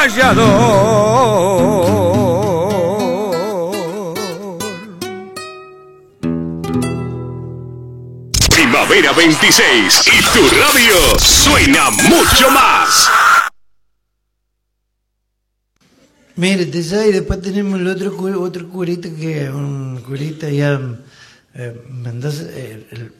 Primavera 26 y tu radio suena mucho más. Mire, te sabes, después tenemos el otro curita que es un curita ya Mendoza, el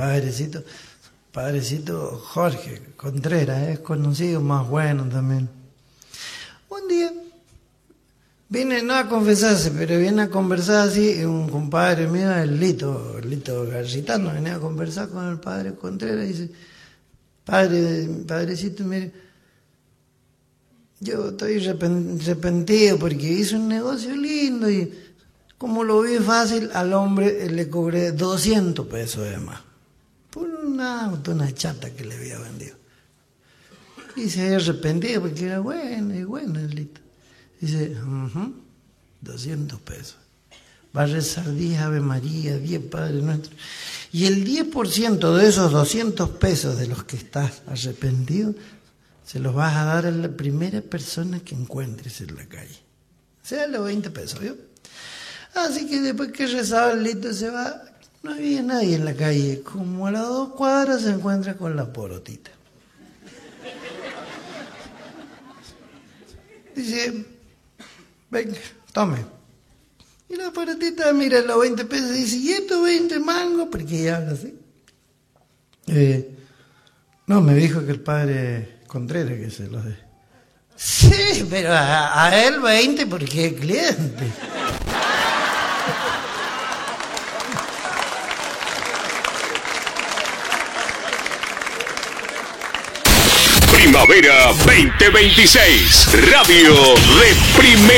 padrecito Jorge Contreras, es conocido, más bueno también. Un día viene, no a confesarse, pero viene a conversar así, un compadre mío, el Lito Garritano, venía a conversar con el padre Contreras y dice, padrecito, mire, yo estoy arrepentido porque hice un negocio lindo y como lo vi fácil, al hombre le cobré 200 pesos de más por una chata que le había vendido. Y se había arrepentido porque era bueno el Lito. Dice, 200 pesos. Va a rezar 10 Ave María, 10 Padre Nuestro. Y el 10% de esos 200 pesos de los que estás arrepentido, se los vas a dar a la primera persona que encuentres en la calle. Sea los 20 pesos, ¿vio? Así que después que rezaba el Lito se va, no había nadie en la calle. Como a las 2 cuadras se encuentra con la porotita. Dice, venga, tome. Y la porotita mira los 20 pesos y dice, ¿y estos 20 mangos? Porque ella habla así. No, me dijo que el padre Contreras que se los dé. Sí, pero a él 20 porque es cliente. Primavera 2026, radio de primera.